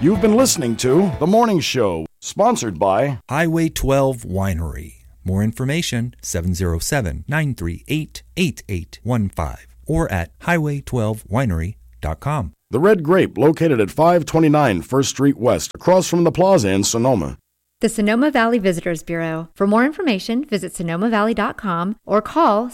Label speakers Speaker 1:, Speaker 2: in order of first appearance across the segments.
Speaker 1: You've been listening to The Morning Show, sponsored by
Speaker 2: Highway 12 Winery. More information, 707-938-8815 or at highway12winery.com.
Speaker 1: The Red Grape, located at 529 1st Street West, across from the plaza in Sonoma.
Speaker 3: The Sonoma Valley Visitors Bureau. For more information, visit sonomavalley.com or call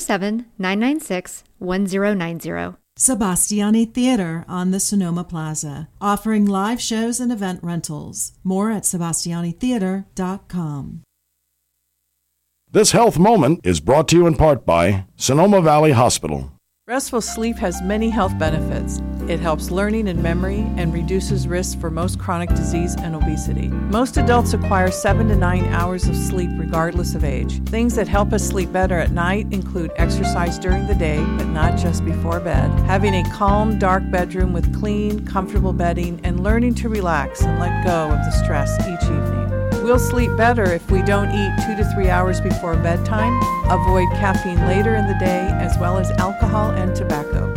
Speaker 3: 707-996-1090.
Speaker 4: Sebastiani Theater on the Sonoma Plaza, offering live shows and event rentals. More at sebastianitheater.com.
Speaker 1: This health moment is brought to you in part by Sonoma Valley Hospital.
Speaker 5: Restful sleep has many health benefits. It helps learning and memory and reduces risks for most chronic disease and obesity. Most adults acquire 7 to 9 hours of sleep regardless of age. Things that help us sleep better at night include exercise during the day, but not just before bed, having a calm, dark bedroom with clean, comfortable bedding, and learning to relax and let go of the stress each evening. We'll sleep better if we don't eat 2 to 3 hours before bedtime, avoid caffeine later in the day, as well as alcohol and tobacco.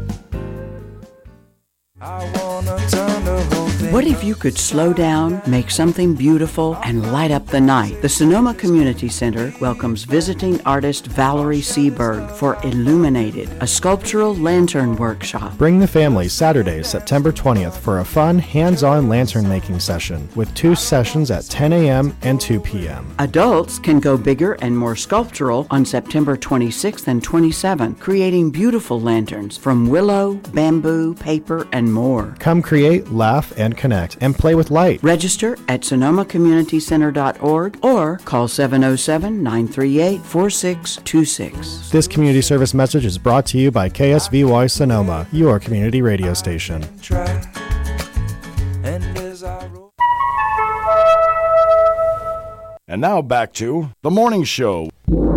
Speaker 6: What if you could slow down, make something beautiful, and light up the night? The Sonoma Community Center welcomes visiting artist Valerie Seberg for Illuminated, a sculptural lantern workshop.
Speaker 7: Bring the family Saturday, September 20th for a fun, hands-on lantern making session with 2 sessions at 10 a.m. and 2 p.m.
Speaker 6: Adults can go bigger and more sculptural on September 26th and 27th, creating beautiful lanterns from willow, bamboo, paper, and more.
Speaker 7: Come create, laugh, and connect, and play with light.
Speaker 6: Register at SonomaCommunityCenter.org or call 707-938-4626.
Speaker 7: This community service message is brought to you by KSVY Sonoma, your community radio station.
Speaker 1: And now back to The Morning Show.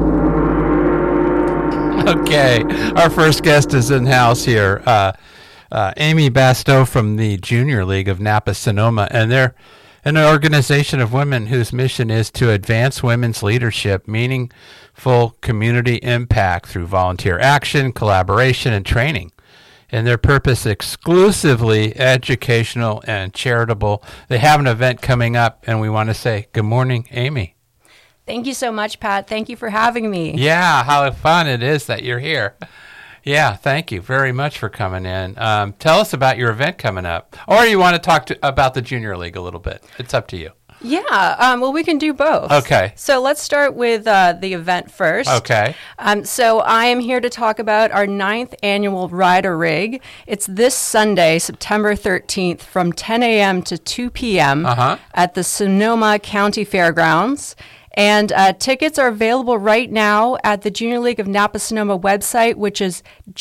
Speaker 8: Okay, our first guest is in-house here. Amy Bastow from the Junior League of Napa-Sonoma, and they're an organization of women whose mission is to advance women's leadership, meaningful community impact through volunteer action, collaboration, and training. And their purpose exclusively educational and charitable. They have an event coming up, and we want to say good morning, Amy.
Speaker 9: Thank you so much, Pat. Thank you for having me.
Speaker 8: Yeah, how fun it is that you're here. Yeah, thank you very much for coming in. Tell us about your event coming up. Or you want to talk about the Junior League a little bit. It's up to you.
Speaker 9: Yeah, well, we can do both.
Speaker 8: Okay.
Speaker 9: So let's start with the event first.
Speaker 8: Okay.
Speaker 9: So I am here to talk about our 9th annual Rider Rig. It's this Sunday, September 13th, from 10 a.m. to 2 p.m. At the Sonoma County Fairgrounds. And tickets are available right now at the Junior League of Napa-Sonoma website, which is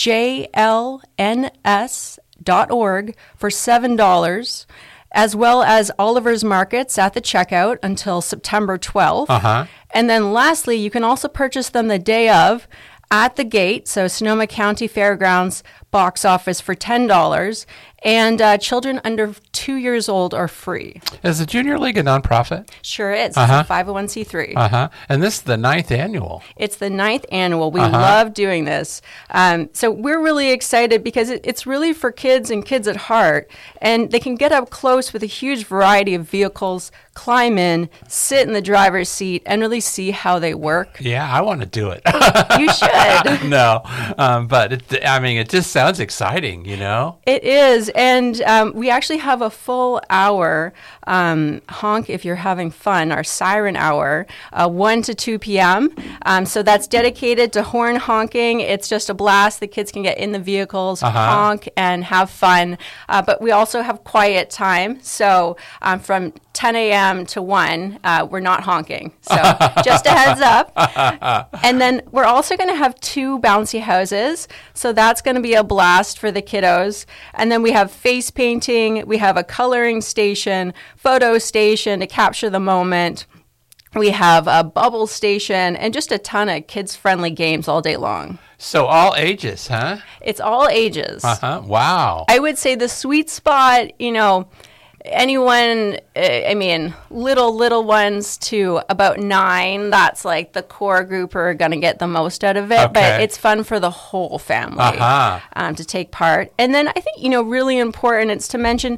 Speaker 9: jlns.org for $7, as well as Oliver's Markets at the checkout until September 12th. And then lastly, you can also purchase them the day of at the gate, so Sonoma County Fairgrounds box office for $10, and children under 2 years old are free.
Speaker 8: Is the Junior League a nonprofit?
Speaker 9: Sure is. It's a 501c3.
Speaker 8: And this is the 9th annual.
Speaker 9: It's the 9th annual. We love doing this. So we're really excited because it's really for kids and kids at heart, and they can get up close with a huge variety of vehicles, climb in, sit in the driver's seat, and really see how they work.
Speaker 8: Yeah, I want to do it.
Speaker 9: You should.
Speaker 8: No, but it just sounds exciting, you know?
Speaker 9: It is, and we actually have a full hour honk if you're having fun, our siren hour, 1 to 2 p.m. So that's dedicated to horn honking. It's just a blast. The kids can get in the vehicles, honk, and have fun. But we also have quiet time. So from 10 a.m. to 1, we're not honking. So just a heads up. And then we're also going to have 2 bouncy houses. So that's going to be a blast for the kiddos. And then we have face painting. We have a coloring station, photo station to capture the moment. We have a bubble station and just a ton of kids-friendly games all day long.
Speaker 8: So all ages, huh?
Speaker 9: It's all ages.
Speaker 8: Wow.
Speaker 9: I would say the sweet spot, anyone, little ones to about 9, that's like the core group are going to get the most out of it. Okay. But it's fun for the whole family to take part. And then I think, really important, it's to mention,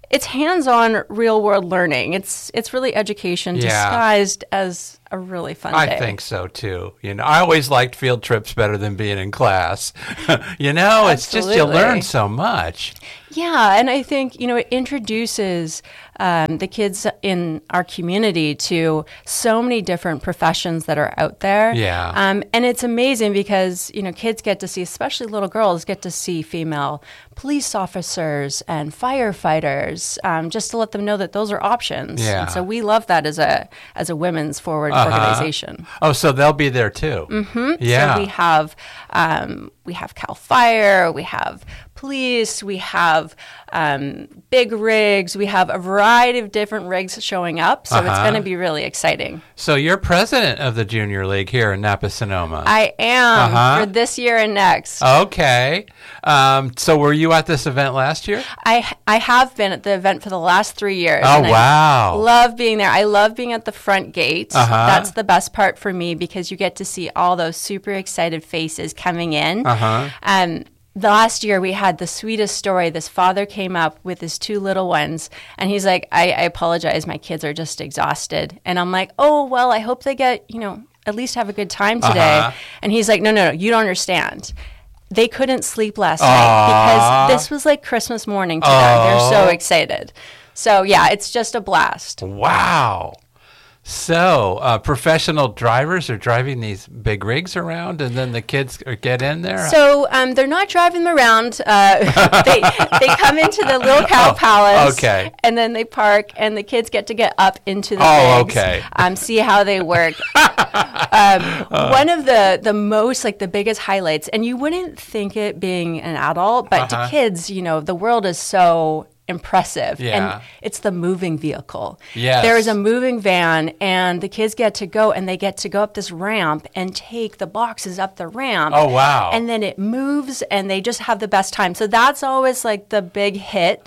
Speaker 9: It's hands-on, real-world learning. It's really education disguised as a really fun day.
Speaker 8: I think so too. I always liked field trips better than being in class. It's just you learn so much.
Speaker 9: Yeah, and I think, it introduces the kids in our community to so many different professions that are out there.
Speaker 8: Yeah.
Speaker 9: And it's amazing because, kids get to see, especially little girls, get to see female police officers and firefighters, just to let them know that those are options.
Speaker 8: Yeah.
Speaker 9: And so we love that as a women's forward organization.
Speaker 8: Oh, so they'll be there too.
Speaker 9: Mm-hmm.
Speaker 8: Yeah.
Speaker 9: So we have CAL FIRE, we have police, we have big rigs, we have a variety of different rigs showing up. So it's going to be really exciting.
Speaker 8: So you're president of the Junior League here in Napa-Sonoma.
Speaker 9: I am for this year and next.
Speaker 8: Okay. So were you at this event last year?
Speaker 9: I have been at the event for the last 3 years.
Speaker 8: Oh, wow.
Speaker 9: I love being there. I love being at the front gate. That's the best part for me because you get to see all those super excited faces coming in. Last year, we had the sweetest story. This father came up with his 2 little ones, and he's like, I apologize. My kids are just exhausted. And I'm like, oh, well, I hope they get, at least have a good time today. And he's like, no, you don't understand. They couldn't sleep last night because this was like Christmas morning to them. They're so excited. So, yeah, it's just a blast.
Speaker 8: Wow. So, professional drivers are driving these big rigs around, and then the kids get in there?
Speaker 9: So, they're not driving them around. They come into the little cow palace, and then they park, and the kids get to get up into the rigs, see how they work. One of the most, the biggest highlights, and you wouldn't think it being an adult, but to kids, the world is so impressive. And it's the moving vehicle.
Speaker 8: Yes.
Speaker 9: There is a moving van, and the kids get to go, and they get to go up this ramp and take the boxes up the ramp.
Speaker 8: Oh, wow.
Speaker 9: And then it moves, and they just have the best time. So that's always the big hit.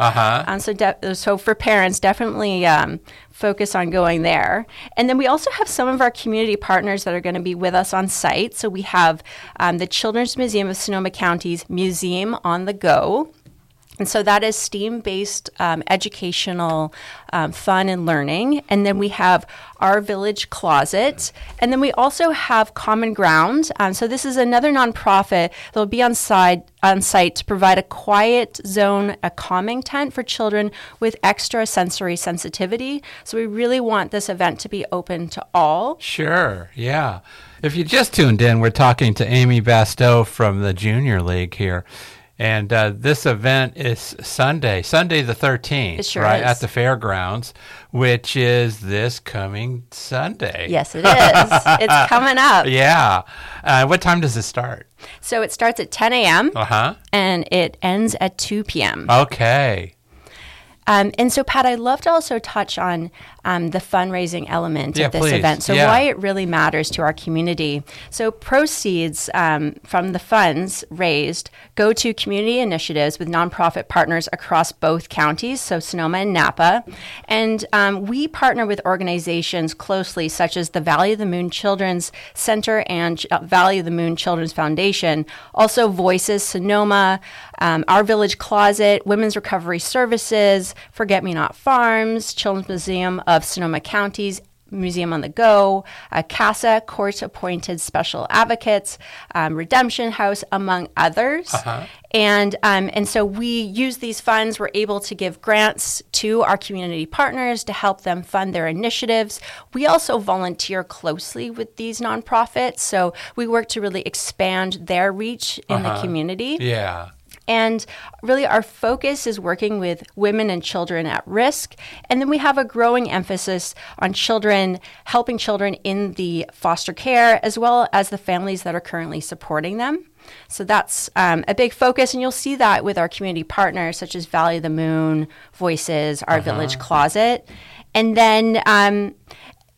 Speaker 9: So for parents, definitely focus on going there. And then we also have some of our community partners that are going to be with us on site. So we have the Children's Museum of Sonoma County's Museum on the Go. And so that is STEAM-based educational fun and learning. And then we have Our Village Closet. And then we also have Common Ground. So this is another nonprofit that will be on site to provide a quiet zone, a calming tent for children with extra sensory sensitivity. So we really want this event to be open to all.
Speaker 8: Sure, yeah. If you just tuned in, we're talking to Amy Bastow from the Junior League here. And this event is Sunday the 13th,
Speaker 9: it sure
Speaker 8: right,
Speaker 9: is.
Speaker 8: at the fairgrounds, which is this coming Sunday.
Speaker 9: Yes, it is. It's coming up.
Speaker 8: Yeah. What time does it start?
Speaker 9: So it starts at 10 a.m. And it ends at 2 p.m.
Speaker 8: Okay.
Speaker 9: And so, Pat, I'd love to also touch on the fundraising element of this event. So why it really matters to our community. So proceeds from the funds raised go to community initiatives with nonprofit partners across both counties, so Sonoma and Napa. And we partner with organizations closely, such as the Valley of the Moon Children's Center and Valley of the Moon Children's Foundation. Also Voices Sonoma, Our Village Closet, Women's Recovery Services, Forget Me Not Farms, Children's Museum of Sonoma County's Museum on the Go, CASA, Court-Appointed Special Advocates, Redemption House, among others. And so we use these funds. We're able to give grants to our community partners to help them fund their initiatives. We also volunteer closely with these nonprofits, so we work to really expand their reach in the community.
Speaker 8: Yeah.
Speaker 9: And really our focus is working with women and children at risk. And then we have a growing emphasis on children, helping children in the foster care, as well as the families that are currently supporting them. So that's a big focus. And you'll see that with our community partners, such as Valley of the Moon, Voices, Our Village Closet. And then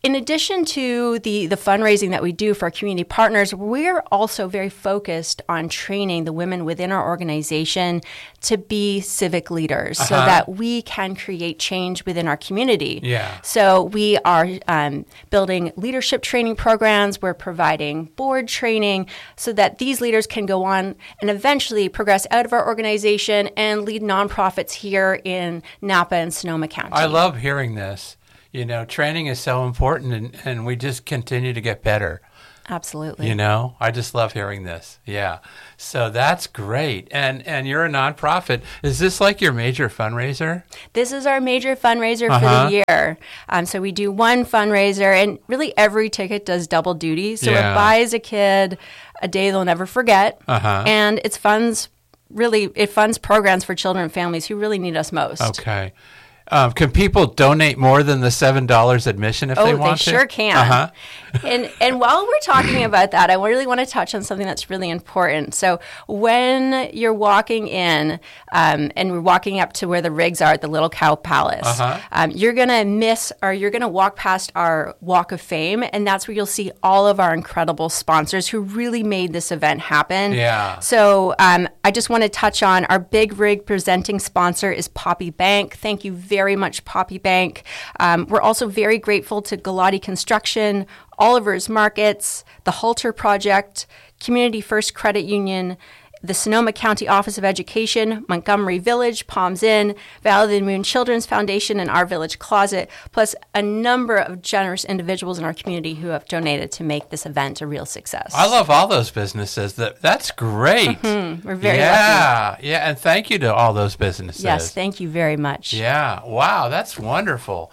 Speaker 9: in addition to the fundraising that we do for our community partners, we're also very focused on training the women within our organization to be civic leaders so that we can create change within our community.
Speaker 8: Yeah.
Speaker 9: So we are building leadership training programs. We're providing board training so that these leaders can go on and eventually progress out of our organization and lead nonprofits here in Napa and Sonoma County.
Speaker 8: I love hearing this. You know, training is so important, and we just continue to get better.
Speaker 9: Absolutely.
Speaker 8: You know, I just love hearing this. Yeah. So that's great. And you're a nonprofit. Is this like your major fundraiser?
Speaker 9: This is our major fundraiser for the year. So we do one fundraiser, and really every ticket does double duty. So it buys a kid a day they'll never forget, and it funds programs for children and families who really need us most.
Speaker 8: Okay. Can people donate more than the $7 admission if they want to?
Speaker 9: Oh, they sure can. And while we're talking about that, I really want to touch on something that's really important. So when you're walking in and we're walking up to where the rigs are at the Little Cow Palace, you're going to walk past our Walk of Fame, and that's where you'll see all of our incredible sponsors who really made this event happen.
Speaker 8: Yeah.
Speaker 9: So I just want to touch on our big rig presenting sponsor is Poppy Bank. Thank you very much, Poppy Bank. We're also very grateful to Galati Construction, Oliver's Markets, the Halter Project, Community First Credit Union, the Sonoma County Office of Education, Montgomery Village, Palms Inn, Valley of the Moon Children's Foundation, and Our Village Closet, plus a number of generous individuals in our community who have donated to make this event a real success.
Speaker 8: I love all those businesses. That's great.
Speaker 9: We're very lucky.
Speaker 8: Yeah, and thank you to all those businesses.
Speaker 9: Yes, thank you very much.
Speaker 8: Yeah, wow, that's wonderful.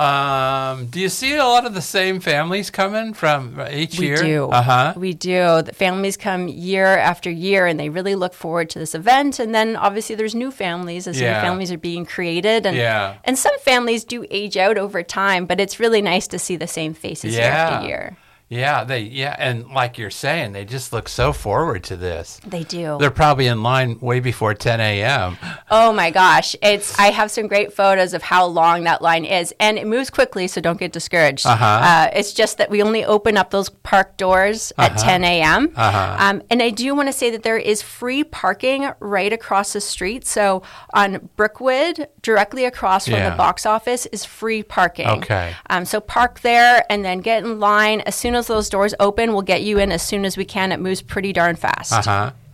Speaker 8: Do you see a lot of the same families coming from each year?
Speaker 9: We do. We do. The families come year after year, and they really look forward to this event. And then obviously there's new families as new families are being created. And some families do age out over time, but it's really nice to see the same faces year after year.
Speaker 8: Yeah, and like you're saying, they just look so forward to this.
Speaker 9: They do.
Speaker 8: They're probably in line way before 10 a.m.
Speaker 9: Oh my gosh. I have some great photos of how long that line is, and it moves quickly, so don't get discouraged. It's just that we only open up those park doors at 10 a.m. And I do want to say that there is free parking right across the street. So on Brookwood, directly across from the box office, is free parking.
Speaker 8: Okay.
Speaker 9: So park there and then get in line. As soon as those doors open, we'll get you in as soon as we can. It moves pretty darn fast.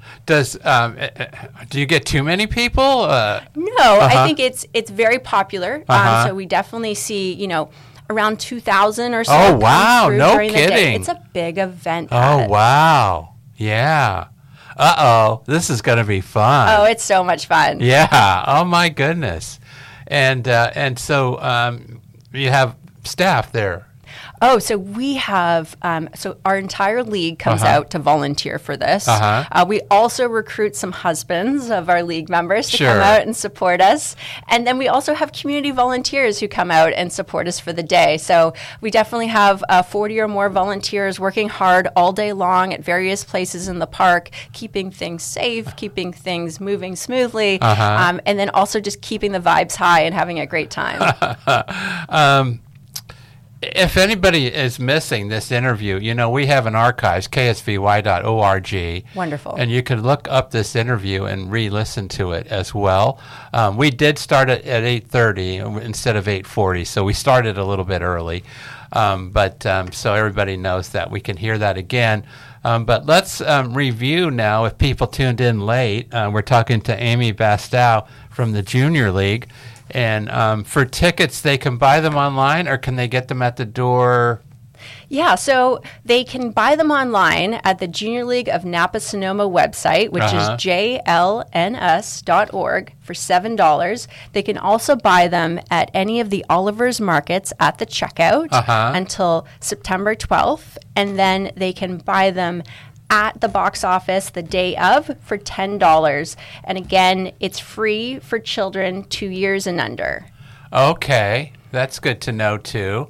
Speaker 8: Do you get too many people?
Speaker 9: No, I think it's very popular. So we definitely see, around 2,000 or so.
Speaker 8: Oh, wow. No
Speaker 9: kidding. It's a big event.
Speaker 8: Oh, wow. Yeah. Uh-oh. This is going to be fun.
Speaker 9: Oh, it's so much fun.
Speaker 8: Yeah. Oh, my goodness. And so you have staff there.
Speaker 9: Oh, so we have, so our entire league comes out to volunteer for this. We also recruit some husbands of our league members to come out and support us. And then we also have community volunteers who come out and support us for the day. So we definitely have 40 or more volunteers working hard all day long at various places in the park, keeping things safe, keeping things moving smoothly, and then also just keeping the vibes high and having a great time.
Speaker 8: If anybody is missing this interview, we have an archives, ksvy.org.
Speaker 9: Wonderful.
Speaker 8: And you can look up this interview and re-listen to it as well. We did start it at 8:30 instead of 8:40, so we started a little bit early. So everybody knows that. We can hear that again. But let's review now. If people tuned in late, we're talking to Amy Bastow from the Junior League. And for tickets, they can buy them online, or can they get them at the door?
Speaker 9: Yeah, so they can buy them online at the Junior League of Napa Sonoma website, which is jlns.org, for $7. They can also buy them at any of the Oliver's Markets at the checkout until September 12th, and then they can buy them at the box office the day of for $10. And again, it's free for children 2 years and under.
Speaker 8: Okay, that's good to know too.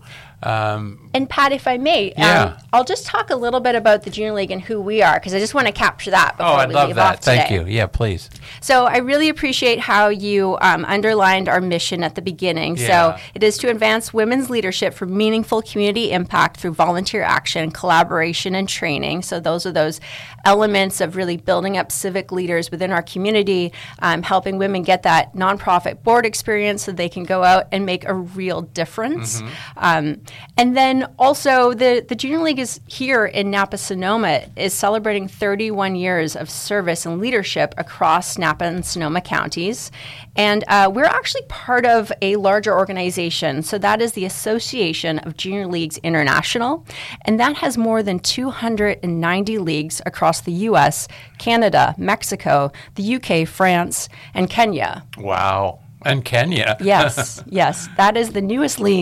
Speaker 9: And Pat, if I may,
Speaker 8: Yeah.
Speaker 9: I'll just talk a little bit about the Junior League and who we are, because I just want to capture that before
Speaker 8: I
Speaker 9: we
Speaker 8: love
Speaker 9: leave
Speaker 8: that.
Speaker 9: off today.
Speaker 8: Thank you. Yeah, please.
Speaker 9: So I really appreciate how you underlined our mission at the beginning.
Speaker 8: Yeah.
Speaker 9: So it is to advance women's leadership for meaningful community impact through volunteer action, collaboration, and training. So those are those elements of really building up civic leaders within our community, helping women get that nonprofit board experience so they can go out and make a real difference. And then also the Junior League is here in Napa-Sonoma is celebrating 31 years of service and leadership across Napa and Sonoma counties. And we're actually part of a larger organization. So that is the Association of Junior Leagues International. And that has more than 290 leagues across the U.S., Canada, Mexico, the U.K., France, and Kenya.
Speaker 8: Wow. And Kenya.
Speaker 9: Yes, yes. That is the newest league